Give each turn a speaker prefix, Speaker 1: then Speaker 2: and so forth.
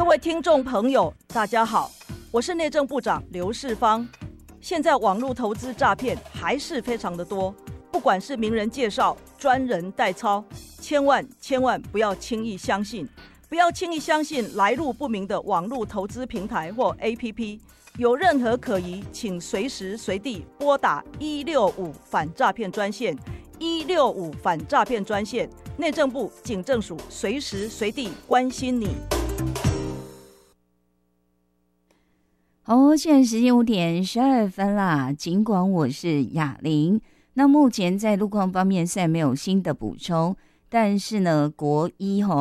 Speaker 1: 位听众朋友，大家好，我是内政部长刘世芳。现在网络投资诈骗还是非常的多，不管是名人介绍、专人代操，千万不要轻易相信，不要轻易相信来路不明的网络投资平台或 APP。有任何可疑，请随时随地拨打165反诈骗专线，165反诈骗专线，内政部警政署随时随地关心你。
Speaker 2: 好，现在时间5点12分啦。尽管我是雅玲，那目前在路况方面虽然没有新的补充，但是呢，国一